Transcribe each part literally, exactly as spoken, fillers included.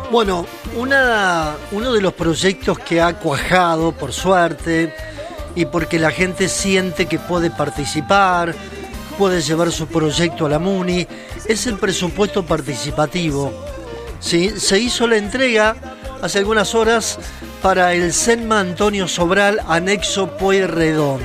Bueno, una, uno de los proyectos que ha cuajado, por suerte, y porque la gente siente que puede participar, puede llevar su proyecto a la MUNI, es el presupuesto participativo. ¿Sí? Se hizo la entrega hace algunas horas para el SENMA Antonio Sobral, anexo Pueyrredón.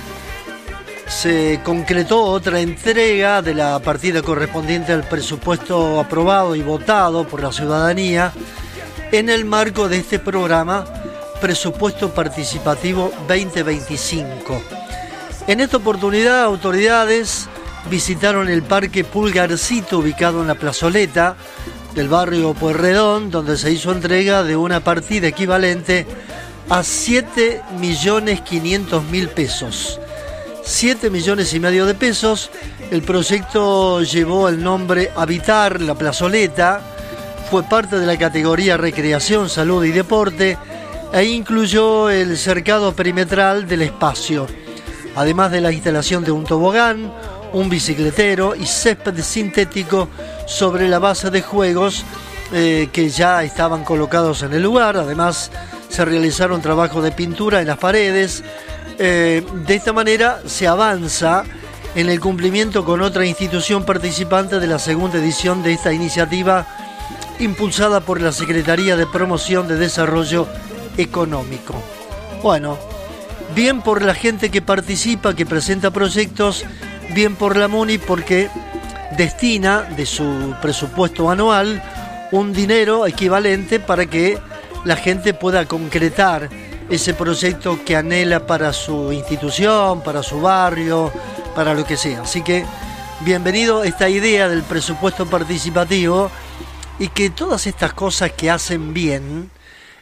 Se concretó otra entrega de la partida correspondiente al presupuesto aprobado y votado por la ciudadanía en el marco de este programa Presupuesto Participativo veinte veinticinco. En esta oportunidad, autoridades visitaron el Parque Pulgarcito, ubicado en la plazoleta del barrio Pueyrredón, donde se hizo entrega de una partida equivalente a siete millones quinientos mil pesos. siete millones y medio de pesos. El proyecto llevó el nombre Habitar la Plazoleta, fue parte de la categoría Recreación, Salud y Deporte e incluyó el cercado perimetral del espacio, además de la instalación de un tobogán, un bicicletero y césped sintético sobre la base de juegos eh, que ya estaban colocados en el lugar. Además, se realizaron trabajos de pintura en las paredes. Eh, de esta manera se avanza en el cumplimiento con otra institución participante de la segunda edición de esta iniciativa impulsada por la Secretaría de Promoción de Desarrollo Económico. Bueno, bien por la gente que participa, que presenta proyectos, bien por la MUNI porque destina de su presupuesto anual un dinero equivalente para que la gente pueda concretar ese proyecto que anhela para su institución, para su barrio, para lo que sea. Así que bienvenido a esta idea del presupuesto participativo y que todas estas cosas que hacen bien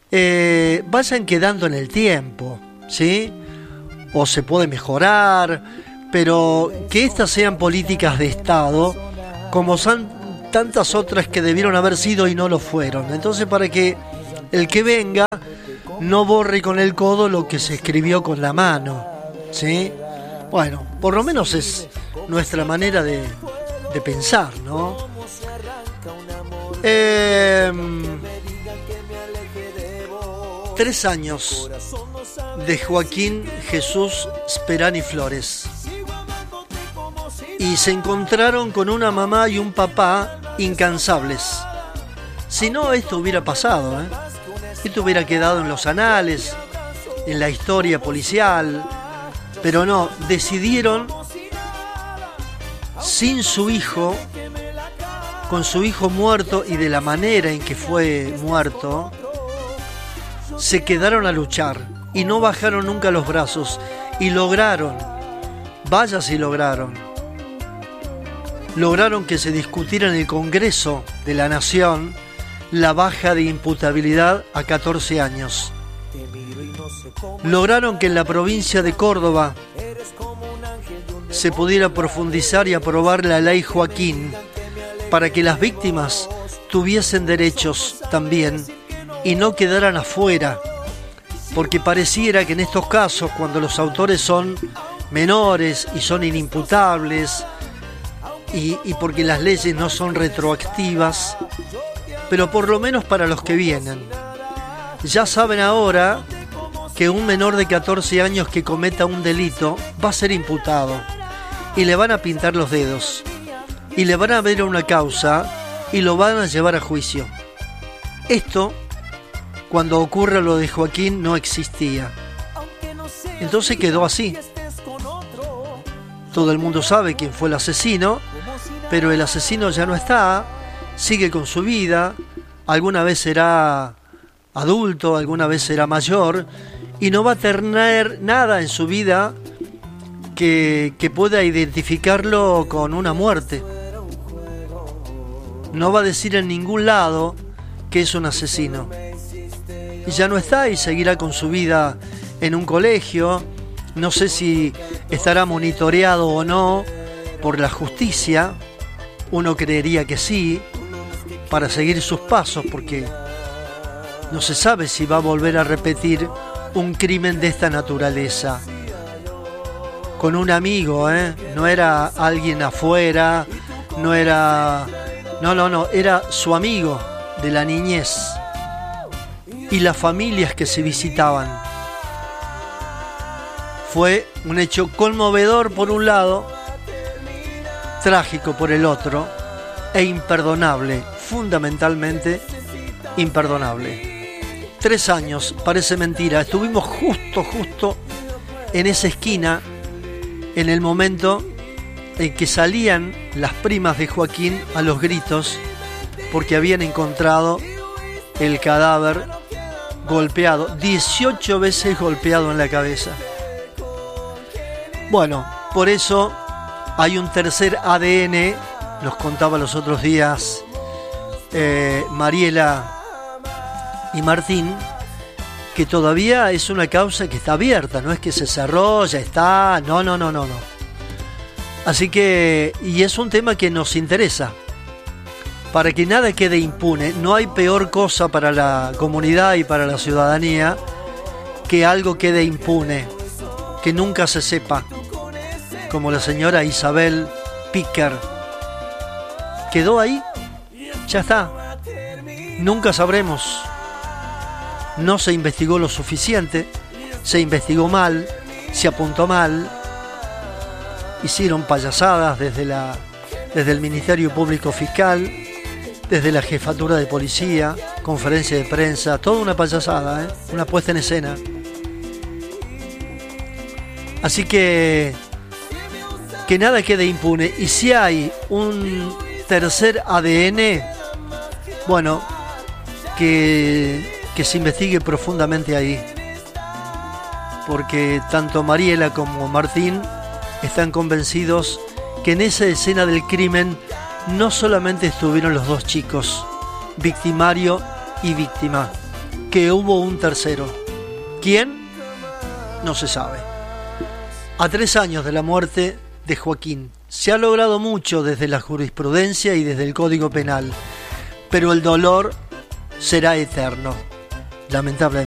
eh, vayan quedando en el tiempo, ¿sí? O se puede mejorar, pero que estas sean políticas de Estado como son tantas otras que debieron haber sido y no lo fueron. Entonces, para que el que venga no borre con el codo lo que se escribió con la mano, ¿sí? Bueno, por lo menos es nuestra manera de, de pensar, ¿no? Eh, tres años de Joaquín Jesús Sperani Flores. Y se encontraron con una mamá y un papá incansables. Si no, esto hubiera pasado, ¿eh? Esto hubiera quedado en los anales, en la historia policial, pero no, decidieron, sin su hijo, con su hijo muerto y de la manera en que fue muerto, se quedaron a luchar y no bajaron nunca los brazos y lograron, vaya si lograron, lograron que se discutiera en el Congreso de la Nación la baja de imputabilidad a catorce años. Lograron que en la provincia de Córdoba se pudiera profundizar y aprobar la ley Joaquín para que las víctimas tuviesen derechos también y no quedaran afuera, porque pareciera que en estos casos, cuando los autores son menores y son inimputables y, y porque las leyes no son retroactivas, pero por lo menos para los que vienen. Ya saben ahora que un menor de catorce años que cometa un delito va a ser imputado y le van a pintar los dedos y le van a ver una causa y lo van a llevar a juicio. Esto, cuando ocurre lo de Joaquín, no existía. Entonces quedó así. Todo el mundo sabe quién fue el asesino, pero el asesino ya no está, sigue con su vida, alguna vez será adulto, alguna vez será mayor, y no va a tener nada en su vida que, que pueda identificarlo con una muerte. No va a decir en ningún lado que es un asesino. Y ya no está y seguirá con su vida en un colegio. No sé si estará monitoreado o no por la justicia. Uno creería que sí, para seguir sus pasos, porque no se sabe si va a volver a repetir un crimen de esta naturaleza. Con un amigo, ¿eh? No era alguien afuera, no era... No, no, no, era su amigo, de la niñez y las familias que se visitaban. Fue un hecho conmovedor por un lado, trágico por el otro, e imperdonable, fundamentalmente imperdonable. Tres años, parece mentira, estuvimos justo, justo en esa esquina, en el momento en que salían las primas de Joaquín a los gritos, porque habían encontrado el cadáver golpeado, dieciocho veces golpeado en la cabeza. Bueno, por eso hay un tercer A D N, nos contaba los otros días eh, Mariela y Martín, que todavía es una causa que está abierta, no es que se cerró, ya está, no, no, no, no, no. Así que, y es un tema que nos interesa, para que nada quede impune. No hay peor cosa para la comunidad y para la ciudadanía que algo quede impune, que nunca se sepa, como la señora Isabel Picker. Quedó ahí, ya está, nunca sabremos. No se investigó lo suficiente, se investigó mal, se apuntó mal, hicieron payasadas desde, la, desde el Ministerio Público Fiscal, desde la Jefatura de Policía, conferencia de prensa, toda una payasada, ¿eh? Una puesta en escena. Así que que nada quede impune. Y si hay un tercer A D N, bueno, que, que se investigue profundamente ahí, porque tanto Mariela como Martín están convencidos que en esa escena del crimen no solamente estuvieron los dos chicos, victimario y víctima, que hubo un tercero. ¿Quién? No se sabe. A tres años de la muerte de Joaquín, se ha logrado mucho desde la jurisprudencia y desde el Código Penal, pero el dolor será eterno, lamentablemente.